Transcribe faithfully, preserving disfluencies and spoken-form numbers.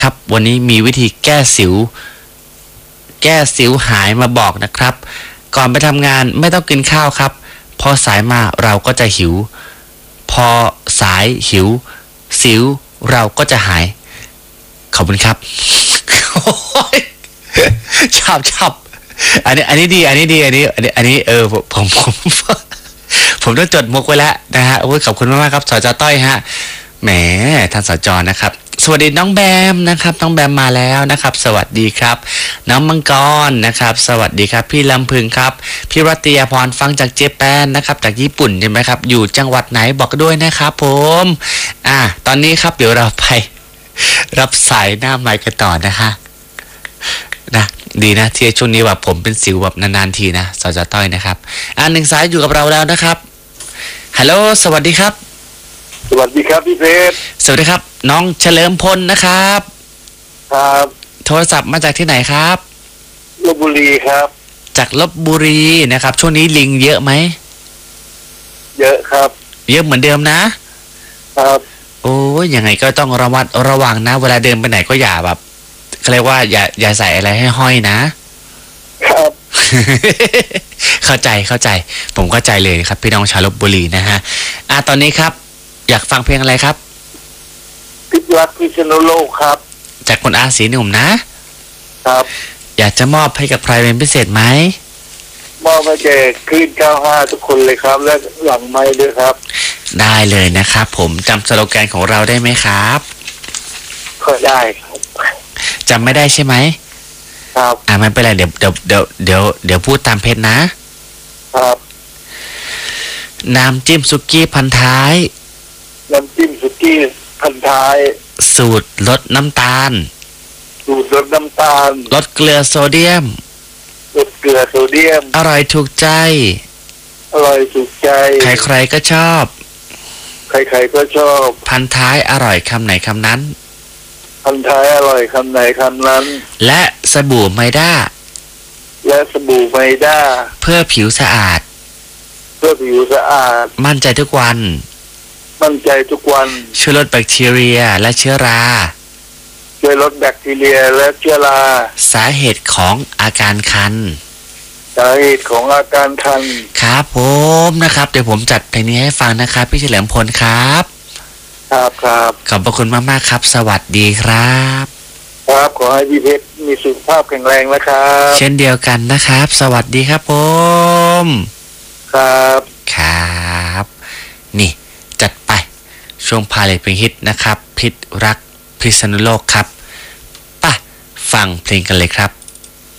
ครับวันนี้มีวิธีแก้สิวแก้สิวหายมาบอกนะครับก่อนไปทำงานไม่ต้องกินข้าวครับพอสายมาเราก็จะหิวพอสายหิวสิวเราก็จะหายขอบคุณครับ ชับชับอันนี้อันนี้ดีอันนี้ดีอันนี้อันนี้อันนี้เออผมผมผมต้องจดมุกไว้แล้วนะฮะโอ้ยขอบคุณมากๆครับสจต้อยฮะแหมท่านสจนะครับสวัสดีน้องแบมนะครับน้องแบมมาแล้วนะครับสวัสดีครับน้องมังกรนะครับสวัสดีครับพี่ลำพึงครับพี่รัตยาพรฟังจากเจแปนนะครับจากญี่ปุ่นใช่ไหมครับอยู่จังหวัดไหนบอกด้วยนะครับผมอ่ะตอนนี้ครับเดี๋ยวเราไปรับสายหน้าไมค์กันต่อนะคะนะดีนะที่ช่วงนี้แบบผมเป็นสิวแบบนานๆทีนะสจต้อยนะครับอ่าหนึ่งสายอยู่กับเราแล้วนะครับฮัลโหลสวัสดีครับสวัสดีครับพี่เพชรสวัสดีครับน้องเฉลิมพลนะครับครับโทรศัพท์มาจากที่ไหนครับลพบุรีครับจากลพบุรีนะครับช่วงนี้ลิงเยอะไหมเยอะครับเยอะเหมือนเดิมนะครับโอ้ยยังไงก็ต้องระมัดระวังนะเวลาเดินไปไหนก็อย่าแบบเขาเรียกว่าอย่าอย่าใส่อะไรให้ห้อยนะครับ เข้าใจเข้าใจผมเข้าใจเลยครับพี่น้องชาวลพบุรีนะฮะอ่ะตอนนี้ครับอยากฟังเพลงอะไรครับพิษรักพิษณุโลกครับจากคุณอาศรีหนุ่มนะครับอยากจะมอบให้กับใครเป็นพิเศษไหมมอบให้แก่คลื่นเก้าห้าทุกคนเลยครับและหลังไม้ด้วยครับได้เลยนะครับผมจำสโลแกนของเราได้ไหมครับก็ได้ครับจำไม่ได้ใช่ไหมครับอ่าไม่เป็นไรเดี๋ยวเดี๋ยวเดี๋ยวเดี๋ยวเดี๋ยวพูดตามเพจนะครับน้ำจิ้มสุกี้พันท้ายน้ำจิ้มสุกี้พันท้ายสูตรลดน้ำตาลสูตรลดน้ำตาลลดเกลือโซเดียมลดเกลือโซเดียมอร่อยถูกใจอร่อยถูกใจใครๆก็ชอบใครๆก็ชอบพันท้ายอร่อยคำไหนคำนั้นพันท้ายอร่อยคำไหนคำนั้นและสบู่ไมด้าและสบู่ไมด้าเพื่อผิวสะอาดเพื่อผิวสะอาดมั่นใจทุกวันมั่นใจทุกวันช่วยลดแบคทีเรียและเชื้อราช่วยลดแบคทีเรียและเชื้อราสาเหตุของอาการคันสาเหตุของอาการคันครับผมนะครับเดี๋ยวผมจัดเพลงนี้ให้ฟังนะครับพี่เฉลิมพลครับครับครับขอบพระคุณมากๆครับสวัสดีครับครับขอให้พี่เพชรมีสุขภาพแข็งแรงนะครับเช่นเดียวกันนะครับสวัสดีครับผมครับครับนี่จัดไปช่วงพาเลทเพลงฮิตนะครับพิษรักพิษณุโลกครับป่ะฟังเพลงกันเลยครับ